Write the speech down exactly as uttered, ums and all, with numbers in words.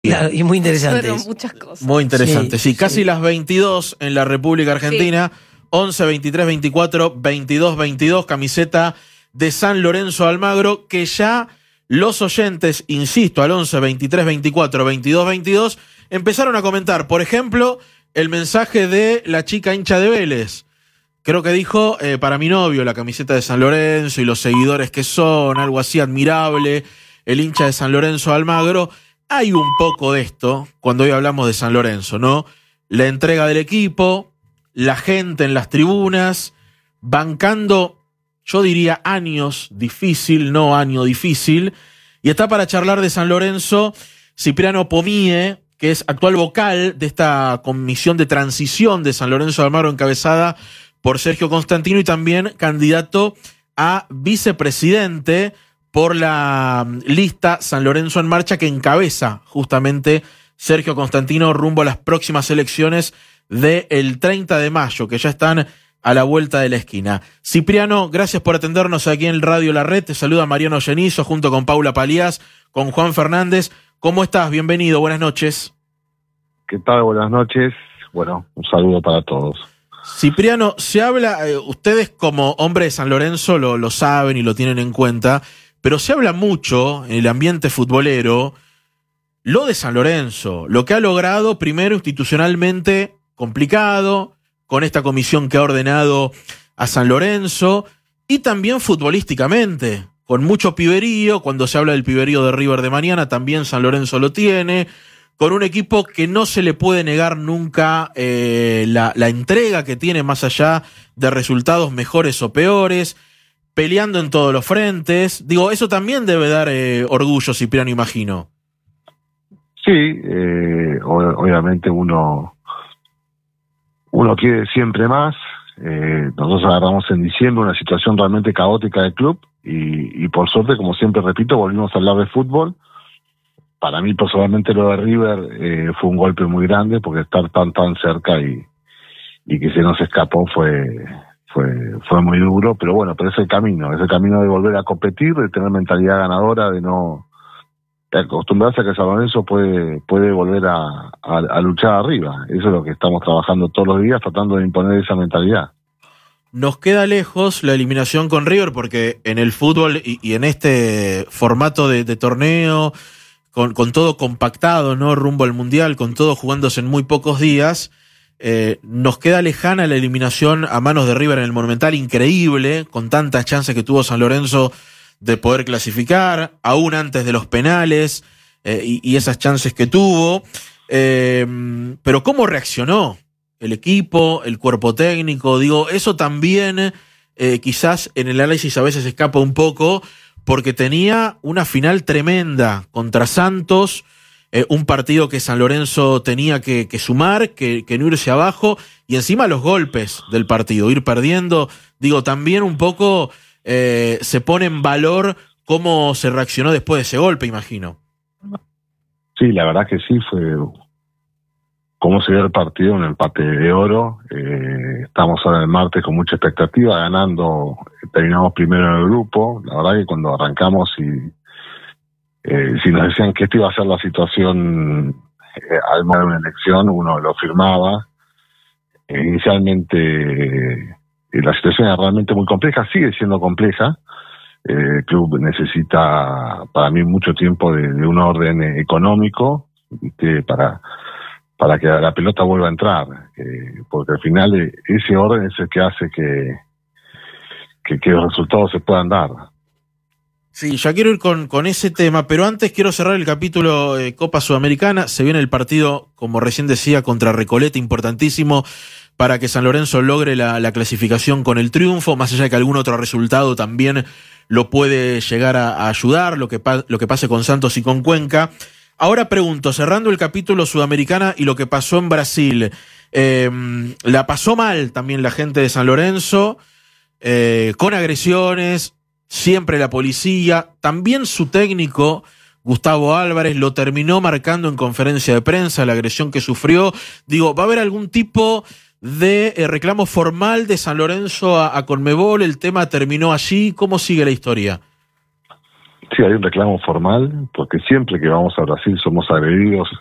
Claro, y muy interesante. Fueron muchas cosas. Muy interesante, sí, sí, casi sí. las veintidós en la República Argentina, sí. once, veintitrés, veinticuatro, veintidós, veintidós, camiseta de San Lorenzo Almagro, que ya los oyentes, insisto, al once, veintitrés, veinticuatro, veintidós, veintidós, empezaron a comentar, por ejemplo, el mensaje de la chica hincha de Vélez. Creo que dijo, eh, para mi novio, la camiseta de San Lorenzo y los seguidores que son, algo así admirable, el hincha de San Lorenzo Almagro. Hay un poco de esto cuando hoy hablamos de San Lorenzo, ¿no? La entrega del equipo, la gente en las tribunas, bancando, yo diría años difícil, no año difícil. Y está para charlar de San Lorenzo Cipriano Pomie, que es actual vocal de esta comisión de transición de San Lorenzo de Almagro, encabezada por Sergio Constantino, y también candidato a vicepresidente por la lista San Lorenzo en Marcha, que encabeza justamente Sergio Constantino rumbo a las próximas elecciones del treinta de mayo, que ya están a la vuelta de la esquina. Cipriano, gracias por atendernos aquí en Radio La Red. Te saluda Mariano Genizo junto con Paula Palías, con Juan Fernández. ¿Cómo estás? Bienvenido, buenas noches. ¿Qué tal? Buenas noches. Bueno, un saludo para todos. Cipriano, se habla, eh, ustedes como hombre de San Lorenzo lo, lo saben y lo tienen en cuenta, pero se habla mucho en el ambiente futbolero lo de San Lorenzo, lo que ha logrado primero institucionalmente complicado, con esta comisión que ha ordenado a San Lorenzo, y también futbolísticamente, con mucho piberío. Cuando se habla del piberío de River de mañana, también San Lorenzo lo tiene, con un equipo que no se le puede negar nunca eh, la, la entrega que tiene más allá de resultados mejores o peores, peleando en todos los frentes. Digo, eso también debe dar eh, orgullo, Cipriano, imagino. Sí, eh, obviamente uno uno quiere siempre más. Eh, nosotros agarramos en diciembre una situación realmente caótica del club y, y por suerte, como siempre repito, volvimos a hablar de fútbol. Para mí personalmente lo de River eh, fue un golpe muy grande, porque estar tan tan cerca y, y que se nos escapó fue... Fue, fue muy duro, pero bueno, pero es el camino, es el camino de volver a competir, de tener mentalidad ganadora, de no de acostumbrarse a que San Lorenzo puede, puede volver a, a, a luchar arriba. Eso es lo que estamos trabajando todos los días, tratando de imponer esa mentalidad. Nos queda lejos la eliminación con River, porque en el fútbol y, y en este formato de, de torneo, con, con todo compactado, ¿no? Rumbo al Mundial, con todo jugándose en muy pocos días, Eh, nos queda lejana la eliminación a manos de River en el Monumental, increíble, con tantas chances que tuvo San Lorenzo de poder clasificar, aún antes de los penales, eh, y, y esas chances que tuvo. Eh, pero ¿cómo reaccionó el equipo, el cuerpo técnico? Digo, eso también eh, quizás en el análisis a veces escapa un poco, porque tenía una final tremenda contra Santos, Eh, un partido que San Lorenzo tenía que, que sumar, que, que no irse abajo, y encima los golpes del partido, ir perdiendo. Digo, también un poco eh, se pone en valor cómo se reaccionó después de ese golpe, imagino. Sí, la verdad que sí, fue cómo se dio el partido, un empate de oro. Eh, estamos ahora el martes con mucha expectativa, ganando, terminamos primero en el grupo. La verdad que cuando arrancamos y Eh, si nos decían que esta iba a ser la situación eh, al modo de una elección, uno lo firmaba. Eh, inicialmente eh, la situación era realmente muy compleja, sigue siendo compleja. Eh, el club necesita, para mí, mucho tiempo de, de un orden económico, ¿viste? para para que la pelota vuelva a entrar, eh, porque al final eh, ese orden es el que hace que, que, que los resultados se puedan dar. Sí, ya quiero ir con, con ese tema, pero antes quiero cerrar el capítulo eh, Copa Sudamericana. Se viene el partido, como recién decía, contra Recoleta, importantísimo para que San Lorenzo logre la, la clasificación con el triunfo, más allá de que algún otro resultado también lo puede llegar a, a ayudar, lo que, pa, lo que pase con Santos y con Cuenca. Ahora pregunto, cerrando el capítulo Sudamericana y lo que pasó en Brasil, eh, la pasó mal también la gente de San Lorenzo, eh, con agresiones, siempre la policía, también su técnico, Gustavo Álvarez, lo terminó marcando en conferencia de prensa, la agresión que sufrió. Digo, ¿va a haber algún tipo de eh, reclamo formal de San Lorenzo a, a Conmebol? ¿El tema terminó allí? ¿Cómo sigue la historia? Sí, hay un reclamo formal, porque siempre que vamos a Brasil somos agredidos